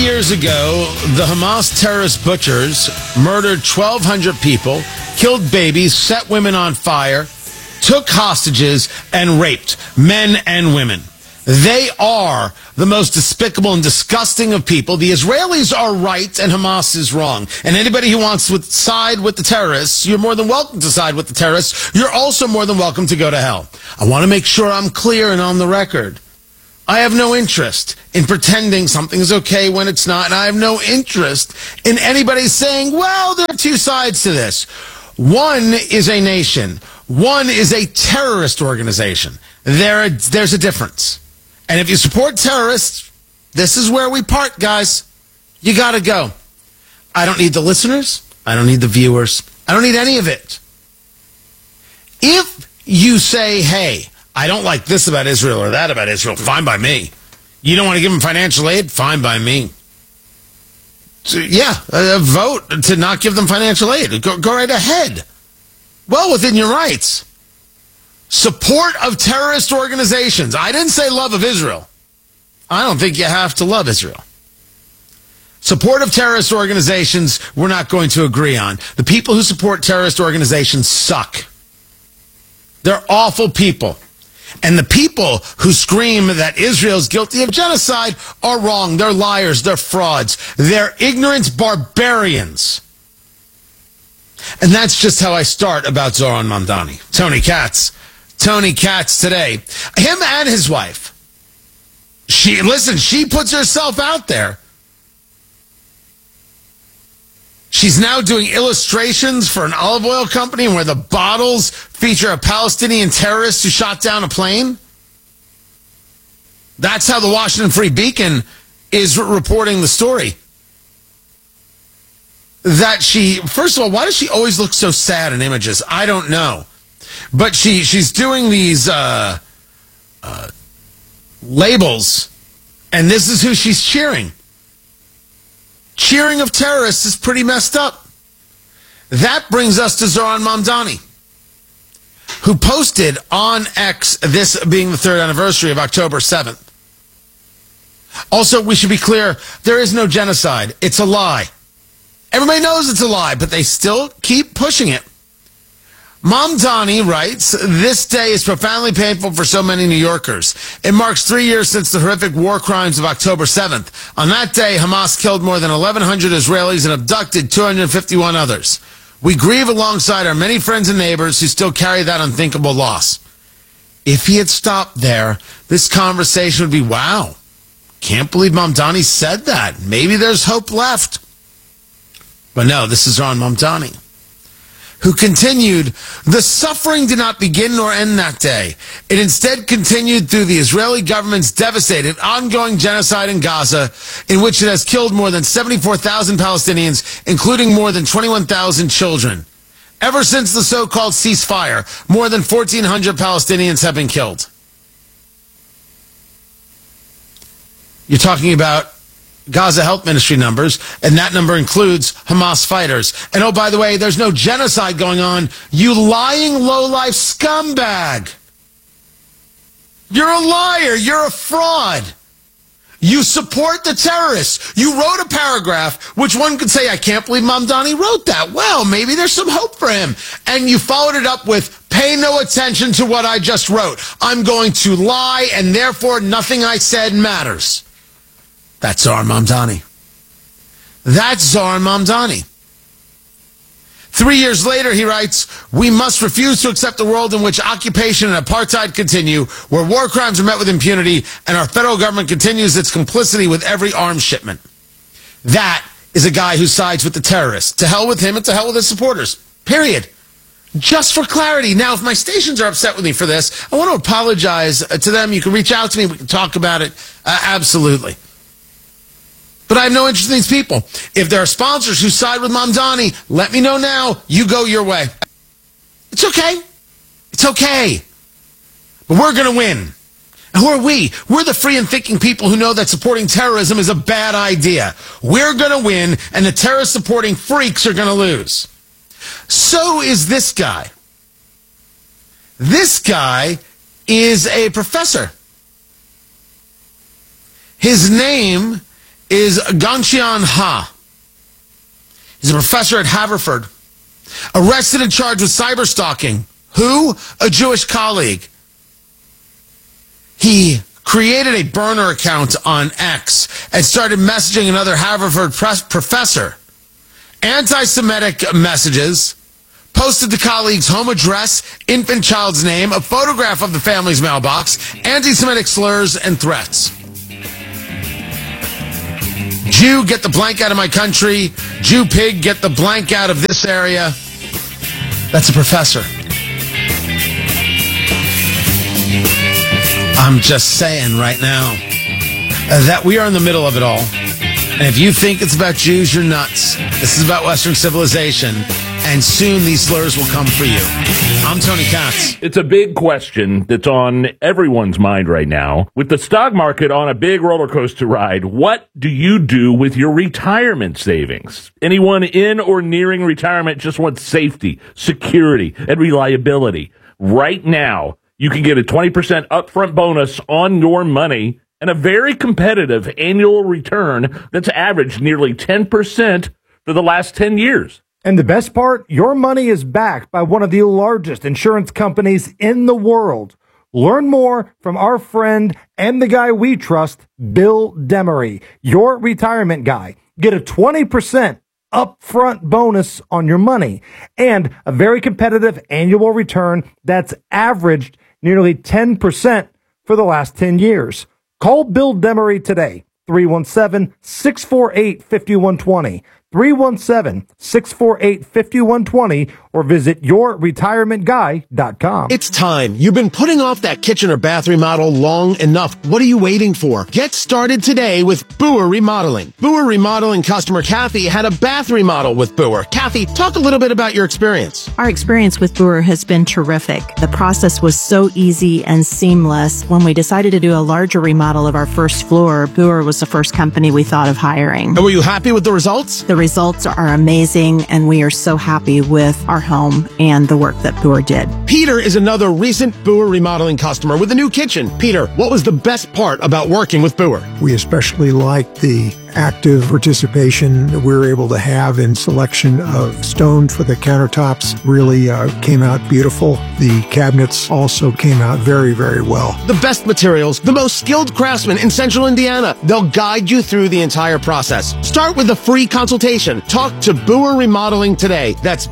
years ago, the Hamas terrorist butchers murdered 1,200 people, killed babies, set women on fire, took hostages, and raped men and women. They are the most despicable and disgusting of people. The Israelis are right and Hamas is wrong. And anybody who wants to side with the terrorists, you're more than welcome to side with the terrorists. You're also more than welcome to go to hell. I want to make sure I'm clear and on the record. I have no interest in pretending something is okay when it's not, and I have no interest in anybody saying, well, there are two sides to this. One is a nation. One is a terrorist organization. There's a difference. And if you support terrorists, this is where we part, guys. You got to go. I don't need the listeners. I don't need the viewers. I don't need any of it. If you say, hey, I don't like this about Israel or that about Israel, fine by me. You don't want to give them financial aid? Fine by me. So, vote to not give them financial aid. Go right ahead. Well within your rights. Support of terrorist organizations. I didn't say love of Israel. I don't think you have to love Israel. Support of terrorist organizations, we're not going to agree on. The people who support terrorist organizations suck. They're awful people. And the people who scream that Israel's guilty of genocide are wrong. They're liars. They're frauds. They're ignorant barbarians. And that's just how I start about Zohran Mamdani. Tony Katz today. Him and his wife. She puts herself out there. She's now doing illustrations for an olive oil company where the bottles feature a Palestinian terrorist who shot down a plane. That's how the Washington Free Beacon is reporting the story. First of all, why does she always look so sad in images? I don't know. But she's doing these labels, and this is who she's cheering. Cheering of terrorists is pretty messed up. That brings us to Zohran Mamdani, who posted on X, this being the third anniversary of October 7th. Also, we should be clear, there is no genocide. It's a lie. Everybody knows it's a lie, but they still keep pushing it. Mamdani writes, this day is profoundly painful for so many New Yorkers. It marks 3 years since the horrific war crimes of October 7th. On that day, Hamas killed more than 1,100 Israelis and abducted 251 others. We grieve alongside our many friends and neighbors who still carry that unthinkable loss. If he had stopped there, this conversation would be, wow, can't believe Mamdani said that. Maybe there's hope left. But no, this is Zohran Mamdani, who continued, the suffering did not begin nor end that day. It instead continued through the Israeli government's devastating, ongoing genocide in Gaza, in which it has killed more than 74,000 Palestinians, including more than 21,000 children. Ever since the so-called ceasefire, more than 1,400 Palestinians have been killed. You're talking about Gaza Health Ministry numbers, and that number includes Hamas fighters. And oh, by the way, there's no genocide going on. You lying, low-life scumbag. You're a liar. You're a fraud. You support the terrorists. You wrote a paragraph, which one could say, I can't believe Mamdani wrote that. Well, maybe there's some hope for him. And you followed it up with, pay no attention to what I just wrote. I'm going to lie, and therefore nothing I said matters. That's Zohran Mamdani. That's Zohran Mamdani. 3 years later, he writes, we must refuse to accept a world in which occupation and apartheid continue, where war crimes are met with impunity, and our federal government continues its complicity with every arms shipment. That is a guy who sides with the terrorists. To hell with him and to hell with his supporters. Period. Just for clarity. Now, if my stations are upset with me for this, I want to apologize to them. You can reach out to me. We can talk about it. Absolutely. But I have no interest in these people. If there are sponsors who side with Mamdani, let me know now. You go your way. It's okay. It's okay. But we're going to win. And who are we? We're the free and thinking people who know that supporting terrorism is a bad idea. We're going to win, and the terrorist-supporting freaks are going to lose. So is this guy. This guy is a professor. His name is Gongxian Ha. He's a professor at Haverford. Arrested and charged with cyber stalking. Who? A Jewish colleague. He created a burner account on X and started messaging another Haverford professor. Anti-Semitic messages, posted the colleague's home address, infant child's name, a photograph of the family's mailbox, anti-Semitic slurs, and threats. Jew, get the blank out of my country. Jew pig, get the blank out of this area. That's a professor. I'm just saying right now that we are in the middle of it all. And if you think it's about Jews, you're nuts. This is about Western civilization. And soon these slurs will come for you. I'm Tony Katz. It's a big question that's on everyone's mind right now. With the stock market on a big roller coaster ride, what do you do with your retirement savings? Anyone in or nearing retirement just wants safety, security, and reliability. Right now, you can get a 20% upfront bonus on your money and a very competitive annual return that's averaged nearly 10% for the last 10 years. And the best part, your money is backed by one of the largest insurance companies in the world. Learn more from our friend and the guy we trust, Bill Demery, your retirement guy. Get a 20% upfront bonus on your money and a very competitive annual return that's averaged nearly 10% for the last 10 years. Call Bill Demery today, 317-648-5120. 317-648-5120 or visit yourretirementguy.com. It's time. You've been putting off that kitchen or bath remodel long enough. What are you waiting for? Get started today with Boer Remodeling. Boer Remodeling customer Kathy had a bath remodel with Boer. Kathy, talk a little bit about your experience. Our experience with Boer has been terrific. The process was so easy and seamless. When we decided to do a larger remodel of our first floor, Boer was the first company we thought of hiring. And were you happy with the results? The results are amazing, and we are so happy with our home and the work that Boer did. Peter is another recent Boer Remodeling customer with a new kitchen. Peter, what was the best part about working with Boer? We especially liked the active participation that we were able to have in selection of stone for the countertops. Really came out beautiful. The cabinets also came out very, very well. The best materials, the most skilled craftsmen in Central Indiana. They'll guide you through the entire process. Start with a free consultation. Talk to Boer Remodeling today. That's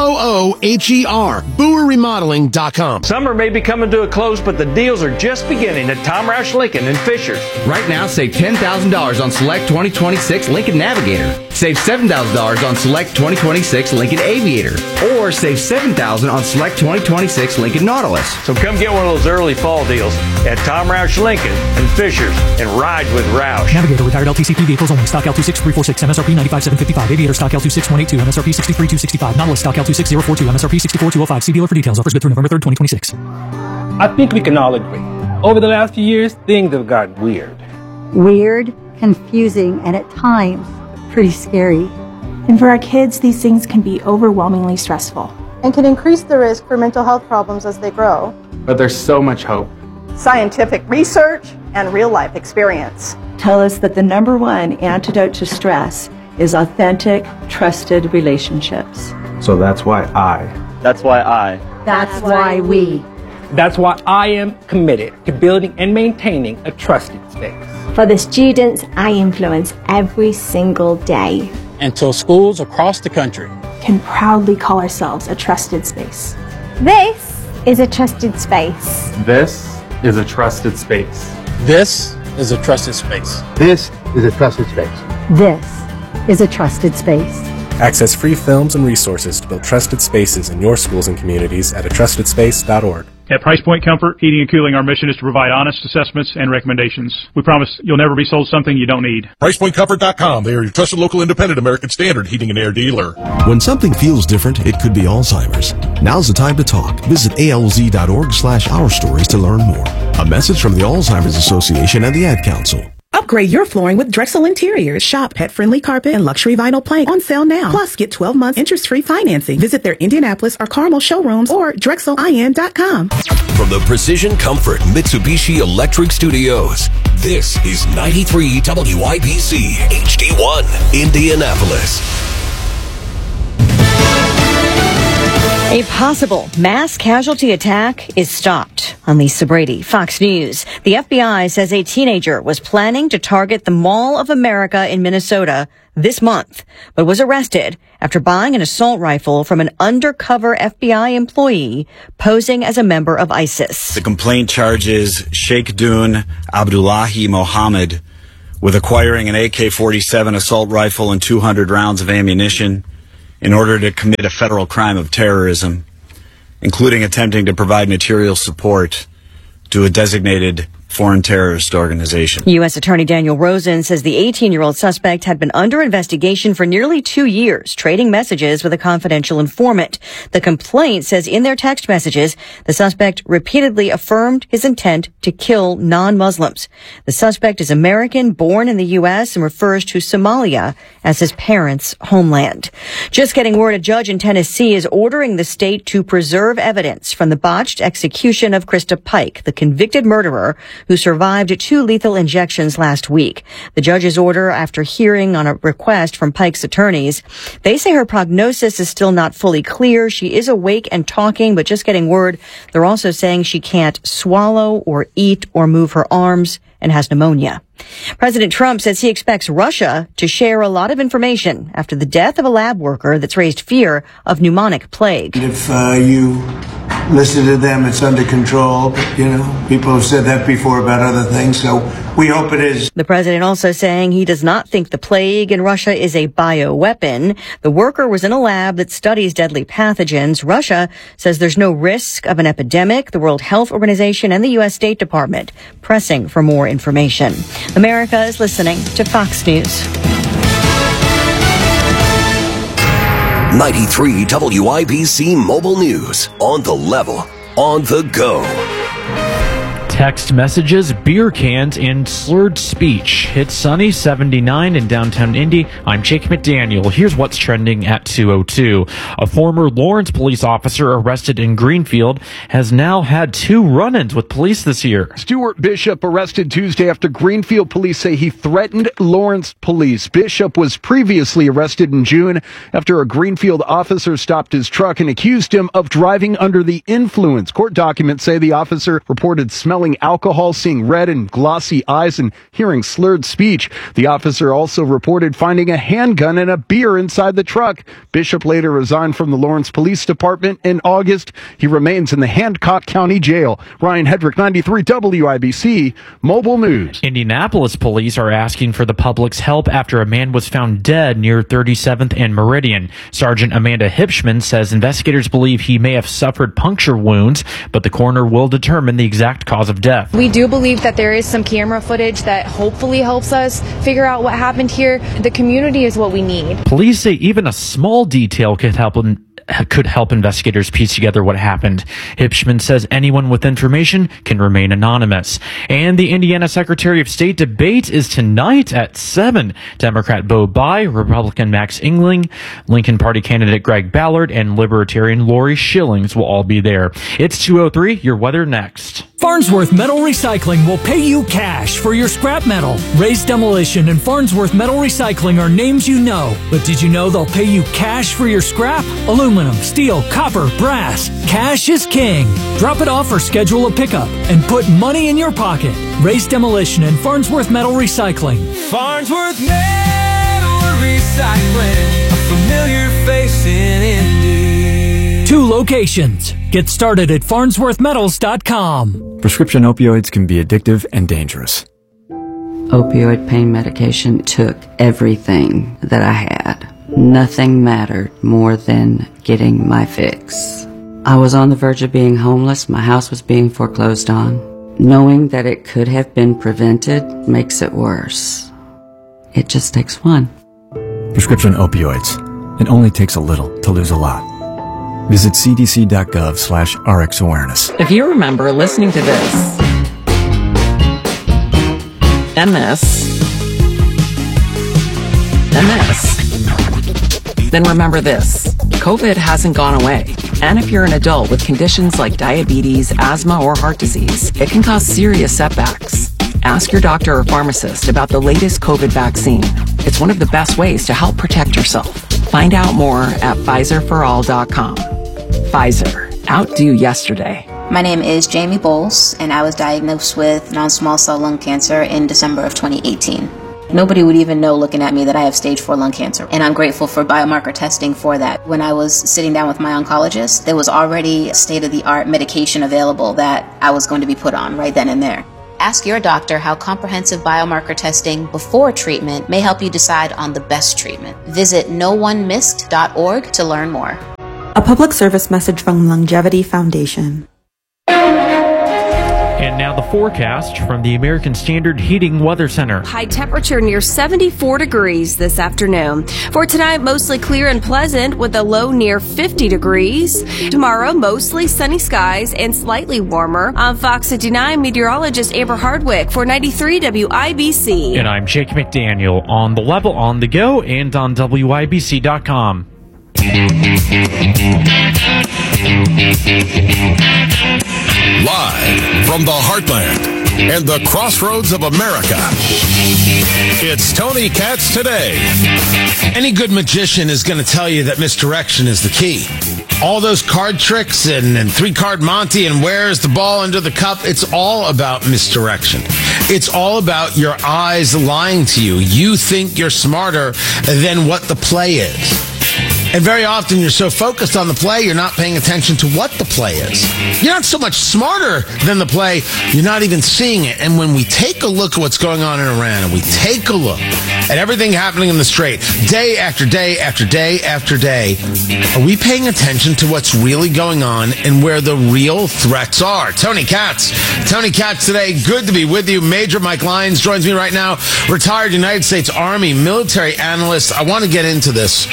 BOOHER, BoerRemodeling.com. Summer may be coming to a close, but the deals are just beginning at Tom Roush Lincoln in Fishers. Right now, save $10,000 on select 2026 Lincoln Navigator. Save $7,000 on select 2026 Lincoln Aviator. Or save $7,000 on select 2026 Lincoln Nautilus. So come get one of those early fall deals at Tom Roush Lincoln in Fishers and ride with Roush. Navigator retired LTCP vehicles only. Stock L26346, MSRP 95,755. Aviator stock L26182, MSRP 63,265. Nautilus stock L26042, MSRP 64,205. See dealer for details. Offers good through November 3rd, 2026. I think we can all agree. Over the last few years, things have gotten weird. Weird, confusing, and at times, pretty scary. And for our kids, these things can be overwhelmingly stressful. And can increase the risk for mental health problems as they grow. But there's so much hope. Scientific research and real-life experience tell us that the number one antidote to stress is authentic, trusted relationships. So that's why I. That's why we. That's why I am committed to building and maintaining a trusted space. For the students I influence every single day. Until schools across the country can proudly call ourselves a trusted space. This is a trusted space. This is a trusted space. This is a trusted space. This is a trusted space. This is a trusted space. Access free films and resources to build trusted spaces in your schools and communities at atrustedspace.org. At Price Point Comfort Heating and Cooling, our mission is to provide honest assessments and recommendations. We promise you'll never be sold something you don't need. PricePointComfort.com. They are your trusted local independent American Standard heating and air dealer. When something feels different, it could be Alzheimer's. Now's the time to talk. Visit alz.org/ourstories to learn more. A message from the Alzheimer's Association and the Ad Council. Upgrade your flooring with Drexel Interiors. Shop pet-friendly carpet and luxury vinyl plank on sale now. Plus, get 12 months interest-free financing. Visit their Indianapolis or Carmel showrooms or DrexelIN.com. From the Precision Comfort Mitsubishi Electric Studios, this is 93 WIBC HD1 Indianapolis. A possible mass casualty attack is stopped. I'm Lisa Brady, Fox News. The FBI says a teenager was planning to target the Mall of America in Minnesota this month, but was arrested after buying an assault rifle from an undercover FBI employee posing as a member of ISIS. The complaint charges Sheikh Dun Abdullahi Mohammed with acquiring an AK-47 assault rifle and 200 rounds of ammunition in order to commit a federal crime of terrorism, including attempting to provide material support to a designated foreign terrorist organization. U.S. Attorney Daniel Rosen says the 18-year-old suspect had been under investigation for nearly 2 years, trading messages with a confidential informant. The complaint says in their text messages, the suspect repeatedly affirmed his intent to kill non-Muslims. The suspect is American, born in the U.S., and refers to Somalia as his parents' homeland. Just getting word, a judge in Tennessee is ordering the state to preserve evidence from the botched execution of Krista Pike, the convicted murderer who survived 2 lethal injections last week. The judge's order after hearing on a request from Pike's attorneys. They say her prognosis is still not fully clear. She is awake and talking, but just getting word, they're also saying she can't swallow or eat or move her arms and has pneumonia. President Trump says he expects Russia to share a lot of information after the death of a lab worker that's raised fear of pneumonic plague. If you listen to them, it's under control. But, people have said that before about other things, so we hope it is. The president also saying he does not think the plague in Russia is a bioweapon. The worker was in a lab that studies deadly pathogens. Russia says there's no risk of an epidemic. The World Health Organization and the U.S. State Department pressing for more information. America is listening to Fox News. 93 WIBC Mobile News. On the level, on the go. Text messages, beer cans, and slurred speech. It's sunny, 79 in downtown Indy. I'm Jake McDaniel. Here's what's trending at 2:02. A former Lawrence police officer arrested in Greenfield has now had 2 run-ins with police this year. Stuart Bishop arrested Tuesday after Greenfield police say he threatened Lawrence police. Bishop was previously arrested in June after a Greenfield officer stopped his truck and accused him of driving under the influence. Court documents say the officer reported smelling alcohol, seeing red and glossy eyes, and hearing slurred speech. The officer also reported finding a handgun and a beer inside the truck. Bishop later resigned from the Lawrence Police Department in August. He remains in the Hancock County Jail. Ryan Hedrick, 93 WIBC Mobile News. Indianapolis police are asking for the public's help after a man was found dead near 37th and Meridian. Sergeant Amanda Hipschman says investigators believe he may have suffered puncture wounds, but the coroner will determine the exact cause of death. We do believe that there is some camera footage that hopefully helps us figure out what happened here. The community is what we need. Police say even a small detail could help investigators piece together what happened. Hipschman says anyone with information can remain anonymous. And the Indiana Secretary of State debate is tonight at 7. Democrat Bo Bai, Republican Max Engling, Lincoln Party candidate Greg Ballard, and Libertarian Lori Schillings will all be there. It's 2:03. Your weather next. Farnsworth Metal Recycling will pay you cash for your scrap metal. Raised Demolition and Farnsworth Metal Recycling are names you know, but did you know they'll pay you cash for your scrap? Aluminum, steel, copper, brass. Cash is king. Drop it off or schedule a pickup and put money in your pocket. Raised Demolition and Farnsworth Metal Recycling. Farnsworth Metal Recycling, a familiar face in Indy. 2 locations. Get started at farnsworthmetals.com. Prescription opioids can be addictive and dangerous. Opioid pain medication took everything that I had. Nothing mattered more than getting my fix. I was on the verge of being homeless. My house was being foreclosed on. Knowing that it could have been prevented makes it worse. It just takes one. Prescription opioids. It only takes a little to lose a lot. Visit cdc.gov/RxAwareness. If you remember listening to this, and this, and this. Then remember this, COVID hasn't gone away. And if you're an adult with conditions like diabetes, asthma, or heart disease, it can cause serious setbacks. Ask your doctor or pharmacist about the latest COVID vaccine. It's one of the best ways to help protect yourself. Find out more at PfizerForAll.com. Pfizer, outdo yesterday. My name is Jamie Bowles, and I was diagnosed with non-small cell lung cancer in December of 2018. Nobody would even know looking at me that I have stage 4 lung cancer, and I'm grateful for biomarker testing for that. When I was sitting down with my oncologist, there was already state-of-the-art medication available that I was going to be put on right then and there. Ask your doctor how comprehensive biomarker testing before treatment may help you decide on the best treatment. Visit NoOneMissed.org to learn more. A public service message from Longevity Foundation. And now the forecast from the American Standard Heating Weather Center. High temperature near 74 degrees this afternoon. For tonight, mostly clear and pleasant with a low near 50 degrees. Tomorrow, mostly sunny skies and slightly warmer. I'm Fox 59 meteorologist Amber Hardwick for 93 WIBC. And I'm Jake McDaniel on the level, on the go, and on WIBC.com. Live from the heartland and the crossroads of America, it's Tony Katz Today. Any good magician is going to tell you that misdirection is the key. All those card tricks and 3-card Monty and where's the ball under the cup, it's all about misdirection. It's all about your eyes lying to you. You think you're smarter than what the play is. And very often you're so focused on the play, you're not paying attention to what the play is. You're not so much smarter than the play, you're not even seeing it. And when we take a look at what's going on in Iran, and we take a look at everything happening in the Strait, day after day after day after day, are we paying attention to what's really going on and where the real threats are? Tony Katz Today, good to be with you. Major Mike Lyons joins me right now, retired United States Army military analyst. I want to get into this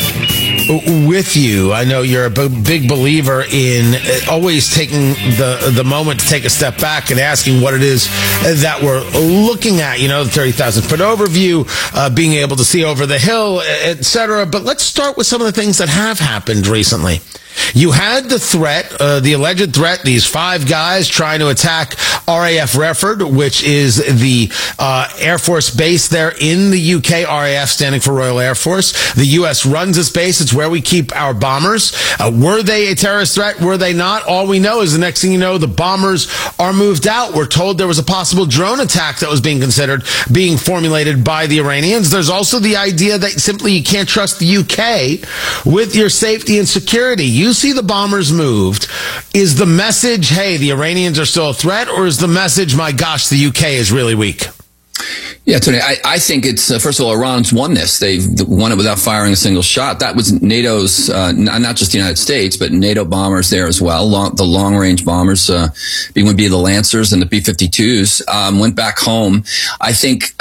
with you. I know you're a big believer in always taking the moment to take a step back and asking what it is that we're looking at. You know, the 30,000-foot overview, being able to see over the hill, etc. But let's start with some of the things that have happened recently. You had the threat, the alleged threat, these 5 guys trying to attack RAF Redford, which is the Air Force base there in the UK, RAF standing for Royal Air Force. The U.S. runs this base. It's where we keep our bombers. Were they a terrorist threat? Were they not? All we know is the next thing you know, the bombers are moved out. We're told there was a possible drone attack that was being considered, being formulated by the Iranians. There's also the idea that simply you can't trust the UK with your safety and security. You see the bombers moved. Is the message, hey, the Iranians are still a threat, or is the message, my gosh, the UK is really weak? Yeah, Tony, I think it's, first of all, Iran's won this. They've won it without firing a single shot. That was NATO's, not just the United States, but NATO bombers there as well. The long-range bombers, would be the Lancers and the B-52s, went back home. I think,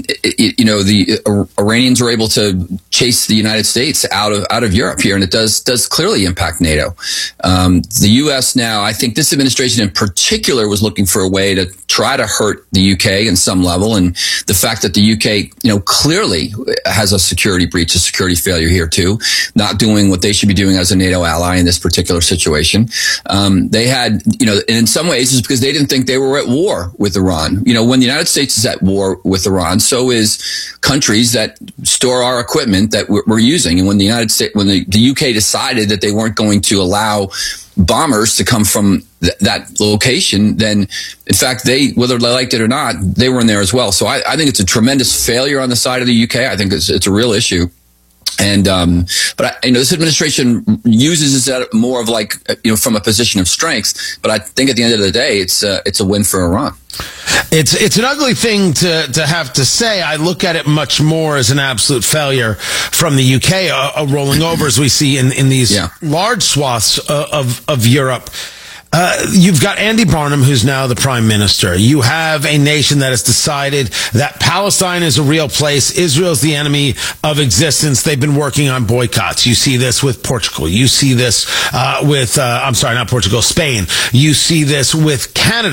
the Iranians were able to chase the United States out of Europe here, and it does clearly impact NATO. The U.S. now, I think this administration in particular was looking for a way to try to hurt the UK in some level, and the fact that the UK, clearly has a security breach, a security failure here too, not doing what they should be doing as a NATO ally in this particular situation. They had, and in some ways it's because they didn't think they were at war with Iran. When the United States is at war with Iran, so is countries that store our equipment that we're using. And when the United States, when the UK decided that they weren't going to allow bombers to come from that location, then in fact whether they liked it or not, they were in there as well. So I think it's a tremendous failure on the side of the UK. I think it's a real issue. And, this administration uses it more of from a position of strength. But I think at the end of the day, it's a win for Iran. It's an ugly thing to have to say. I look at it much more as an absolute failure from the UK, a rolling over as we see in these large swaths of Europe. You've got Andy Barnum, who's now the prime minister. You have a nation that has decided that Palestine is a real place. Israel's the enemy of existence. They've been working on boycotts. You see this with Portugal. You see this with, Spain. You see this with Canada.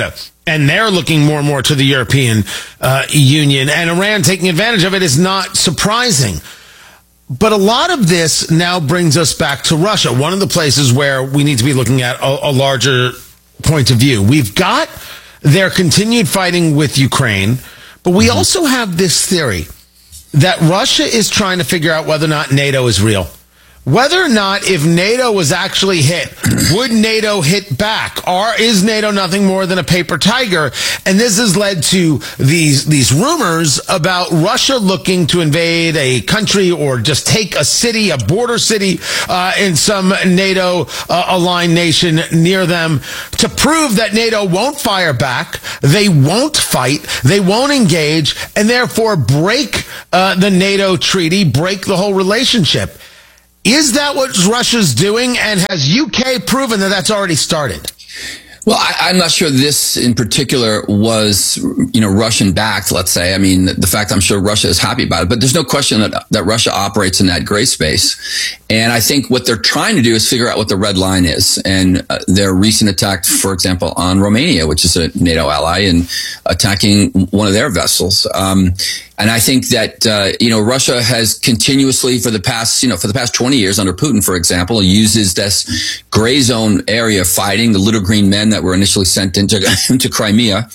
And they're looking more and more to the European Union. And Iran taking advantage of it is not surprising. But a lot of this now brings us back to Russia, one of the places where we need to be looking at a larger point of view. We've got their continued fighting with Ukraine, but we also have this theory that Russia is trying to figure out whether or not NATO is real. Whether or not, if NATO was actually hit, would NATO hit back? Or is NATO nothing more than a paper tiger? And this has led to these rumors about Russia looking to invade a country or just take a city, a border city, in some NATO aligned nation near them to prove that NATO won't fire back, they won't fight, they won't engage, and therefore break the NATO treaty, break the whole relationship. Is that what Russia's doing? And has UK proven that that's already started? Well, I'm not sure this in particular was, Russian backed, let's say. I mean, the fact I'm sure Russia is happy about it, but there's no question that Russia operates in that gray space. And I think what they're trying to do is figure out what the red line is. And their recent attack, for example, on Romania, which is a NATO ally, and attacking one of their vessels. And I think that, Russia has continuously for the past 20 years under Putin, for example, uses this gray zone area of fighting, the little green men that were initially sent into Crimea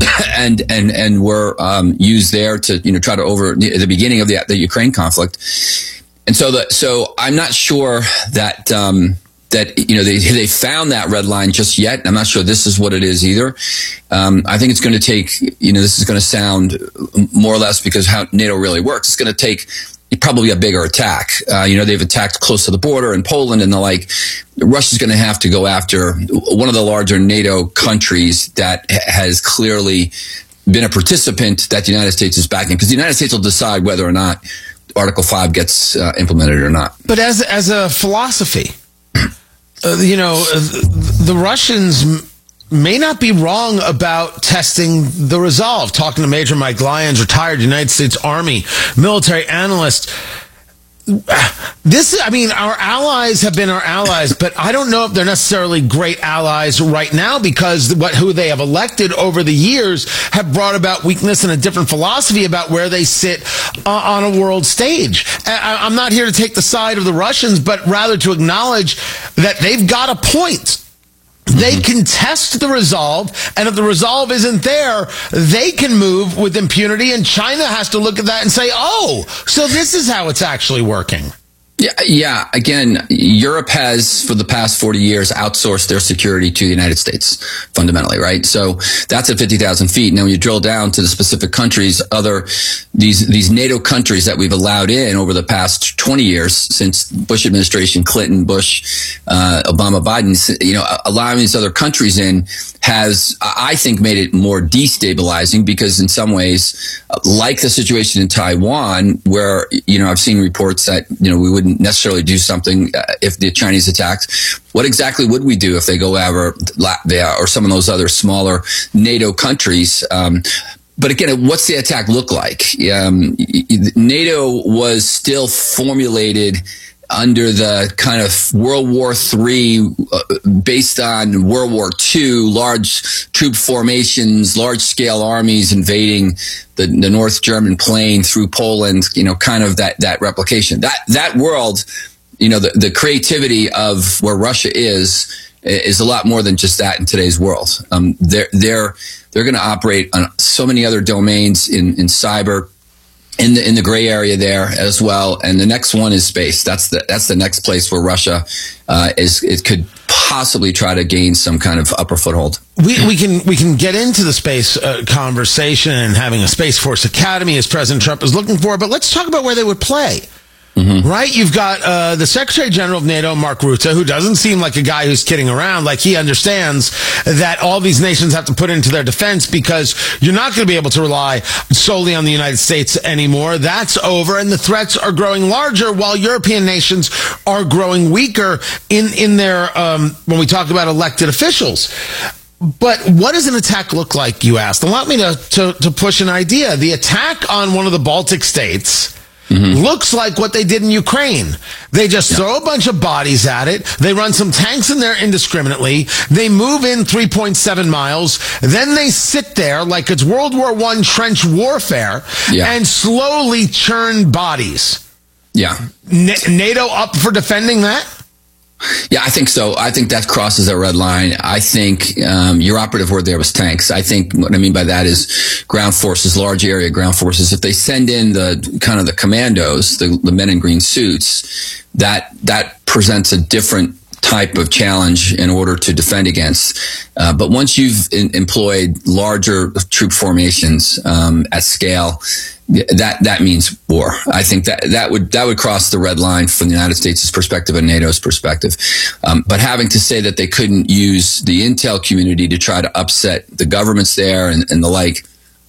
and were used there to, try to over the beginning of the Ukraine conflict. And so I'm not sure that, they found that red line just yet. I'm not sure this is what it is either. I think it's going to take, this is going to sound more or less because how NATO really works. It's going to take probably a bigger attack. They've attacked close to the border in Poland and the like. Russia's going to have to go after one of the larger NATO countries that has clearly been a participant that the United States is backing, because the United States will decide whether or not Article 5 gets implemented or not. But as a philosophy, the Russians may not be wrong about testing the resolve. Talking to Major Mike Lyons, retired United States Army military analyst. Our allies have been our allies, but I don't know if they're necessarily great allies right now, because who they have elected over the years have brought about weakness and a different philosophy about where they sit on a world stage. I'm not here to take the side of the Russians, but rather to acknowledge that they've got a point. They can test the resolve, and if the resolve isn't there, they can move with impunity, and China has to look at that and say, oh, so this is how it's actually working. Yeah. Again, Europe has, for the past 40 years, outsourced their security to the United States, fundamentally, right? So that's at 50,000 feet. Now, when you drill down to the specific countries, these NATO countries that we've allowed in over the past 20 years, since Bush administration, Clinton, Bush, Obama, Biden, allowing these other countries in has, I think, made it more destabilizing, because in some ways, like the situation in Taiwan, where, I've seen reports that, we wouldn't necessarily do something if the Chinese attacked. What exactly would we do if they go over Latvia or some of those other smaller NATO countries? But again, what's the attack look like? NATO was still formulated under the kind of World War III, based on World War II, large troop formations, large-scale armies invading the North German plain through Poland, kind of that replication. That world, the creativity of where Russia is a lot more than just that in today's world. They're going to operate on so many other domains in cyber, in the gray area there as well. And the next one is space. That's the next place where Russia could possibly try to gain some kind of upper foothold. We can get into the space conversation and having a Space Force Academy, as President Trump is looking for, but let's talk about where they would play. Mm-hmm. Right? You've got the Secretary General of NATO, Mark Rutte, who doesn't seem like a guy who's kidding around. Like, he understands that all these nations have to put into their defense, because you're not going to be able to rely solely on the United States anymore. That's over, and the threats are growing larger, while European nations are growing weaker in their when we talk about elected officials. But what does an attack look like, you asked? Allow me to push an idea. The attack on one of the Baltic states looks like what they did in Ukraine. They just throw a bunch of bodies at it. They run some tanks in there indiscriminately. They move in 3.7 miles. Then they sit there like it's World War I trench warfare and slowly churn bodies. Yeah. NATO up for defending that? Yeah, I think so. I think that crosses a red line. I think your operative word there was tanks. I think what I mean by that is ground forces, large area ground forces. If they send in the kind of the commandos, the men in green suits, that presents a different type of challenge in order to defend against. But once you've employed larger troop formations at scale, that means war. I think that would cross the red line from the United States' perspective and NATO's perspective. But having to say that they couldn't use the intel community to try to upset the governments there and the like,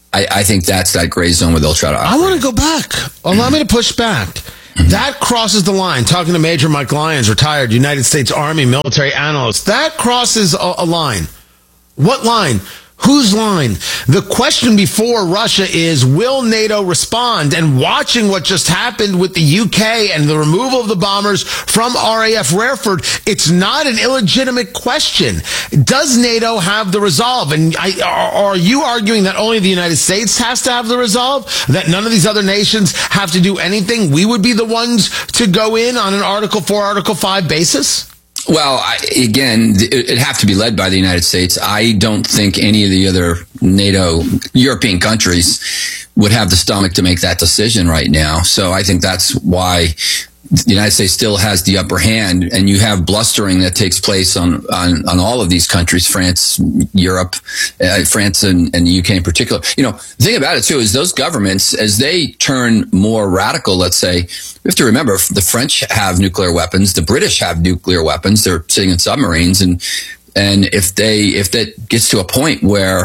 I think that's that gray zone where they'll try to operate. I want to go back. Allow me to push back. That crosses the line. Talking to Major Mike Lyons, retired United States Army military analyst. That crosses a line. What line? Whose line? The question before Russia is, will NATO respond? And watching what just happened with the UK and the removal of the bombers from RAF Rareford, it's not an illegitimate question. Does NATO have the resolve? And are you arguing that only the United States has to have the resolve? That none of these other nations have to do anything? We would be the ones to go in on an Article 4, Article 5 basis? Well, again, it'd have to be led by the United States. I don't think any of the other NATO European countries would have the stomach to make that decision right now. So I think that's why the United States still has the upper hand, and you have blustering that takes place on all of these countries, France, Europe, France and the UK in particular. You know, the thing about it too is those governments, as they turn more radical, let's say, we have to remember the French have nuclear weapons, the British have nuclear weapons, they're sitting in submarines, and if that gets to a point where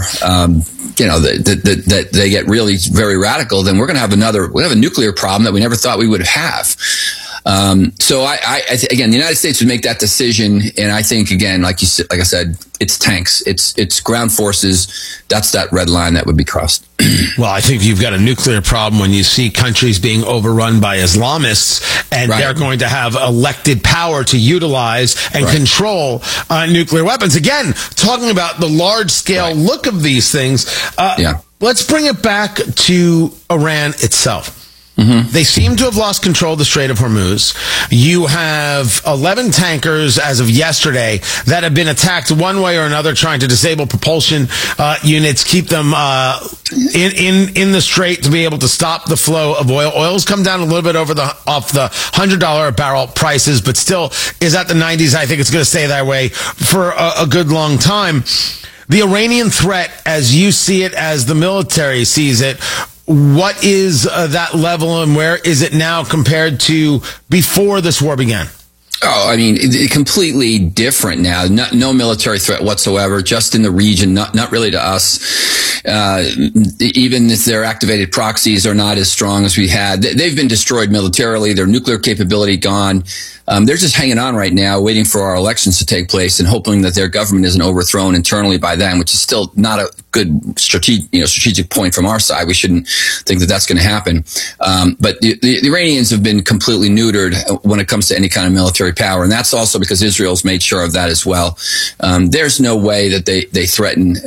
that they get really very radical, then we're going to have a nuclear problem that we never thought we would have. So again, the United States would make that decision, and I think again, like I said, it's tanks, it's ground forces. That's that red line that would be crossed. Well, I think you've got a nuclear problem when you see countries being overrun by Islamists, and they're going to have elected power to utilize and control nuclear weapons. Again, talking about the large-scale look of these things, let's bring it back to Iran itself. They seem to have lost control of the Strait of Hormuz. You have 11 tankers as of yesterday that have been attacked one way or another, trying to disable propulsion units, keep them in the strait to be able to stop the flow of oil. Oil's come down a little bit off the $100 a barrel prices, but still is at the 90s. I think it's going to stay that way for a good long time. The Iranian threat, as you see it, as the military sees it, what is that level, and where is it now compared to before this war began? Oh, I mean, completely different now. No military threat whatsoever, just in the region, not really to us. Even if their activated proxies are not as strong as we had, they've been destroyed militarily, their nuclear capability gone. They're just hanging on right now, waiting for our elections to take place and hoping that their government isn't overthrown internally by them, which is still not a good strategic point from our side. We shouldn't think that that's going to happen. But the Iranians have been completely neutered when it comes to any kind of military power, and that's also because Israel's made sure of that as well. There's no way that they threaten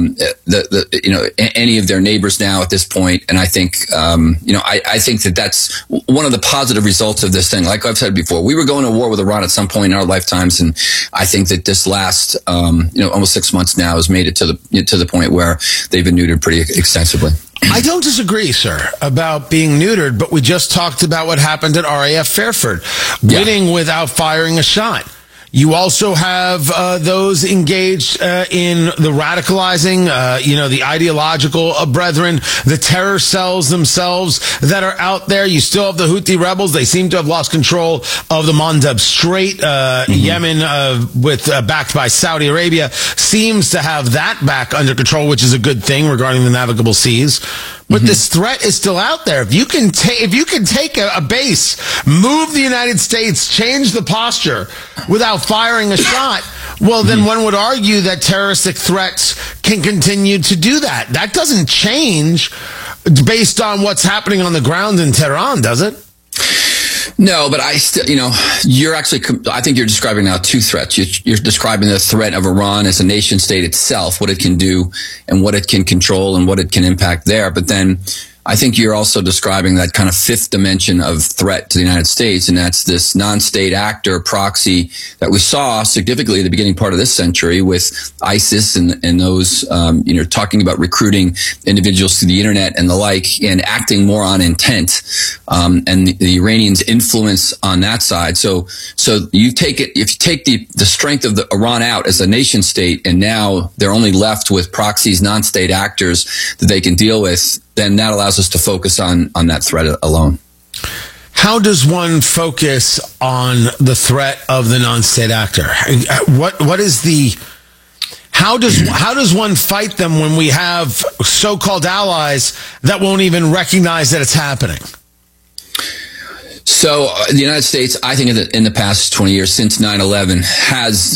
any of their neighbors now at this point, and I think I think that that's one of the positive results of this thing. Like I've said before, we were going to war with Iran at some point in our lifetimes, and I think that this last almost 6 months now has made it to the point where they've been neutered pretty extensively. I don't disagree, sir, about being neutered, but we just talked about what happened at RAF Fairford, winning without firing a shot. You also have those engaged in the radicalizing, the ideological brethren, the terror cells themselves that are out there. You still have the Houthi rebels. They seem to have lost control of the Mandeb Strait. Yemen, backed by Saudi Arabia, seems to have that back under control, which is a good thing regarding the navigable seas. But this threat is still out there. If you can take a base, move the United States, change the posture without firing a shot, well, then one would argue that terroristic threats can continue to do that. That doesn't change based on what's happening on the ground in Tehran, does it? No, but I still, I think you're describing now two threats. You're describing the threat of Iran as a nation state itself, what it can do and what it can control and what it can impact there. But then I think you're also describing that kind of fifth dimension of threat to the United States, and that's this non-state actor proxy that we saw significantly at the beginning part of this century with ISIS and those, talking about recruiting individuals through the internet and the like, and acting more on intent, and the Iranians' influence on that side. So you take it, if you take the strength of the Iran out as a nation state, and now they're only left with proxies, non-state actors that they can deal with, then that allows us to focus on that threat alone. How does one focus on the threat of the non-state actor? What is the... How does one fight them when we have so-called allies that won't even recognize that it's happening? So the United States, I think in the past 20 years, since 9/11, has